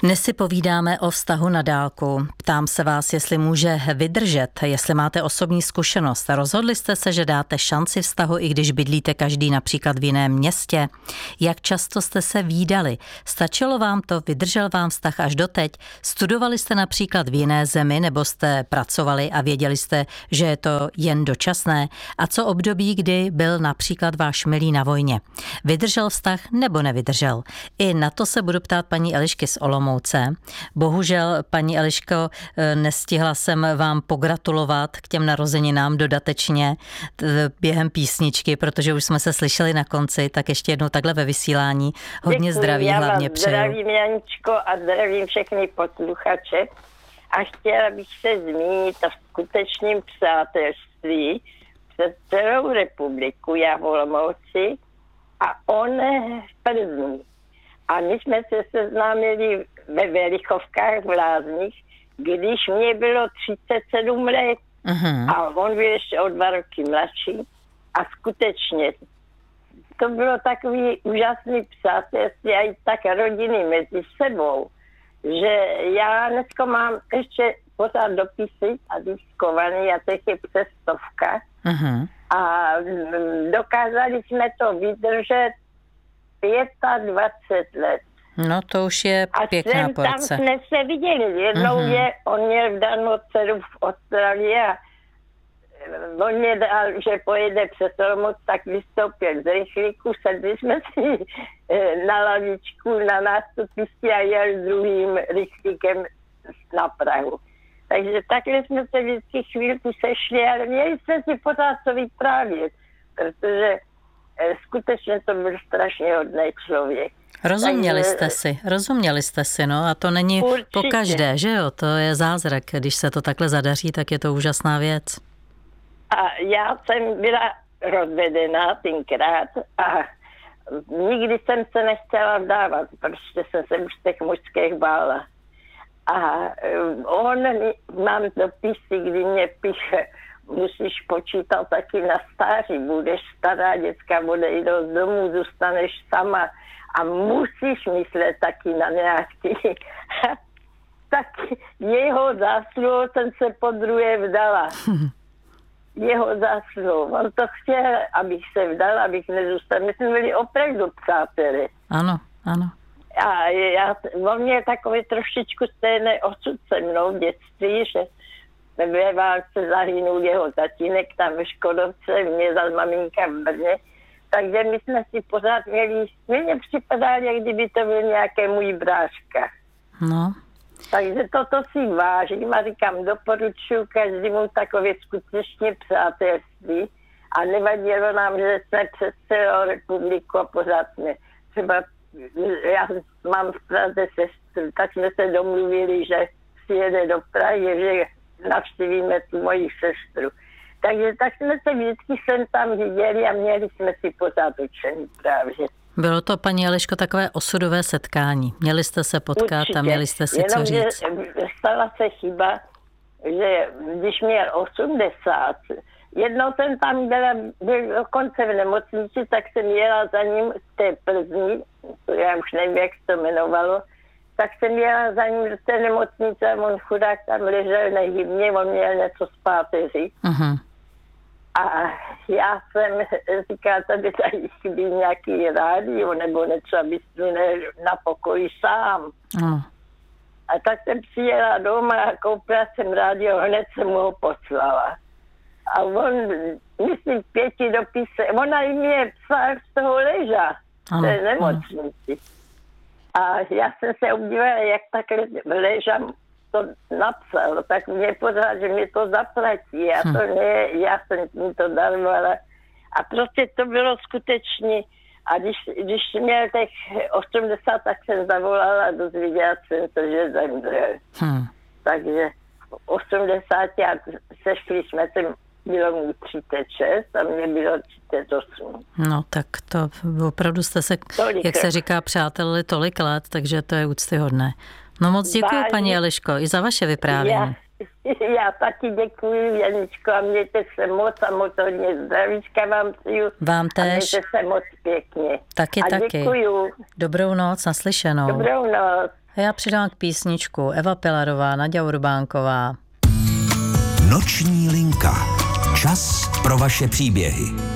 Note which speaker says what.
Speaker 1: Dnes si povídáme o vztahu na dálku. Ptám se vás, jestli může vydržet, jestli máte osobní zkušenost. Rozhodli jste se, že dáte šanci vztahu, i když bydlíte každý například v jiném městě? Jak často jste se vídali? Stačilo vám to? Vydržel vám vztah až doteď? Studovali jste například v jiné zemi, nebo jste pracovali a věděli jste, že je to jen dočasné? A co období, kdy byl například váš milý na vojně? Vydržel vztah nebo nevydržel? I na to se budu ptát paní Elišky z Olomouce. Bohužel, paní Eliško, nestihla jsem vám pogratulovat k těm narozeninám dodatečně během písničky, protože už jsme se slyšeli na konci, tak ještě jednou takhle ve vysílání. Hodně zdraví hlavně přeju.
Speaker 2: Zdravím, Janičko, a zdravím všechny posluchače. A chtěla bych se zmínit o skutečném přátelství přes celou republiku, já v Olomouci a on v Plzni. A my jsme se seznámili ve Velichovkách v Lázních, když mě bylo 37 let. A on byl ještě o 2 roky mladší. A skutečně to bylo takový úžasný přátelství a i tak rodiny mezi sebou, že já dneska mám ještě pořád dopisy a diskovaný a těch je přes 100. A dokázali jsme to vydržet 25 let.
Speaker 1: No to už je pěkná porce.
Speaker 2: Tam jsme se viděli. Jednou on měl vdanou dceru v Austrálii a on mě dal, že pojede přes Olomouc, tak vystoupil z rychlíku, sedli jsme si na lavičku na nástupišti a jel druhým rychlíkem na Prahu. Takže takhle jsme se vždycky chvílku sešli, ale měli jsme si pořád co vyprávět, protože skutečně to byl strašně hodný člověk.
Speaker 1: Rozuměli jste si, no a to není pokaždé, že jo, to je zázrak, když se to takhle zadaří, tak je to úžasná věc.
Speaker 2: A já jsem byla rozvedená tenkrát a nikdy jsem se nechtěla vdávat, protože jsem se už těch mužských bála. A mám dopisy, kdy mě píše, musíš počítat taky na stáří, budeš stará, děcka odejdou z domu, zůstaneš sama a musíš myslet taky na nějaký. Tak jeho zásluhou jsem se podruhé vdala. Jeho zásluhou. On to chtěl, abych se vdala, abych nezůstala. My jsme byli opravdu přáteli.
Speaker 1: Ano.
Speaker 2: A on měl takový trošičku stejný osud se mnou v dětství, že ve válce zahynul jeho tatínek tam ve Škodovce, mě vzal maminka v Brně. Takže my jsme si pořád měli, mně připadal, jak kdyby to byl nějaký můj bráška.
Speaker 1: No.
Speaker 2: Takže toto si vážím a říkám, doporučuji každému takové skutečně přátelství a nevadilo nám, že jsme přes celou republiku a pořád jsme. Třeba já mám v Praze sestru, tak jsme se domluvili, že přijede do Prahy, že navštívíme tu moji sestru. Takže tak jsme se vždycky sem tam viděli a měli jsme si pořád učení právě.
Speaker 1: Bylo to, paní Eliško, takové osudové setkání. Měli jste se potkat určitě. A měli jste si co říct.
Speaker 2: Stala se chyba, že když měl 80, jednou jsem tam byl dokonce v nemocnici, tak jsem jela za ním z té Plzni, já už nevím, jak se to jmenovalo, tak jsem jela za ním do té nemocnice a on chudák tam ležel nehybně, on měl něco z páteří. A já jsem říkala, tady chybí nějaký rádio nebo něco, abys tu na pokoji sám. A tak jsem přijela doma a koupila jsem rádio, hned jsem mu ho poslala. A on, myslím, 5 dopisy, ona i mě psala z toho leža, v té nemocnici. A já jsem se obdívala, jak takhle leža to napsal, tak mě pořád, že mi to zaplatí. Já jsem mi to darovala. A prostě to bylo skutečně. A když měl těch 80, tak jsem zavolala a dozvěděla jsem se, že zemřel. Takže 80 a sešli jsme se, bylo mu 36 a mě bylo 38.
Speaker 1: No tak to opravdu jste se, jak se říká, přátelili tolik let, takže to je úctyhodné. No moc děkuji, paní Eliško, i za vaše vyprávění.
Speaker 2: Já taky děkuji, Janičko, a mějte se moc a moc hodně zdravíčka vám přeju.
Speaker 1: Vám též.
Speaker 2: A mějte se moc pěkně.
Speaker 1: Taky.
Speaker 2: Děkuju.
Speaker 1: Dobrou noc, naslyšenou.
Speaker 2: Dobrou noc.
Speaker 1: A já přidám k písničku Eva Pilarová, Naďa Urbánková.
Speaker 3: Noční linka. Čas pro vaše příběhy.